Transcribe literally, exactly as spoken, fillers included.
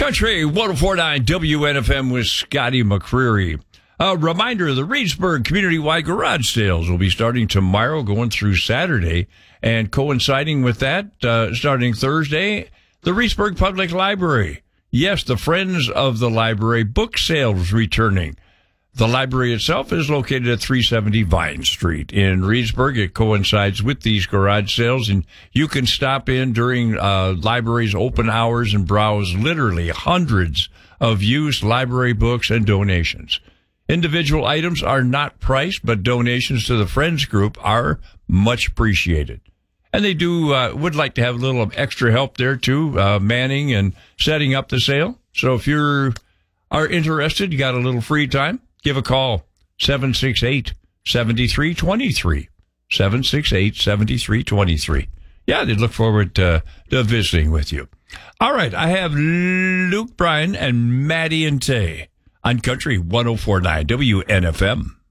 Country one oh four point nine W N F M with Scotty McCreery. A reminder, the Reedsburg Community-Wide Garage Sales will be starting tomorrow, going through Saturday, and coinciding with that, uh, starting Thursday, the Reedsburg Public Library. Yes, the Friends of the Library book sales returning. The library itself is located at three seventy Vine Street in Reedsburg. It coincides with these garage sales, and you can stop in during uh, library's open hours and browse literally hundreds of used library books and donations. Individual items are not priced, but donations to the Friends group are much appreciated. And they do uh, would like to have a little extra help there, too, uh, manning and setting up the sale. So if you are interested, you got a little free time, give a call, seven six eight, seven three two three, seven six eight, seven three two three. Yeah, they'd look forward to, to visiting with you. All right, I have Luke Bryan and Maddie and Tay on Country one oh four point nine W N F M.